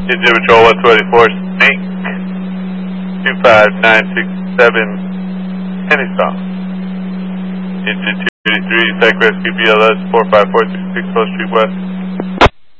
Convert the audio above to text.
Engine Patrol 124, Snake 25967, Kennesaw. Engine 283, Psych Rescue BLS 45436 Hull Street West.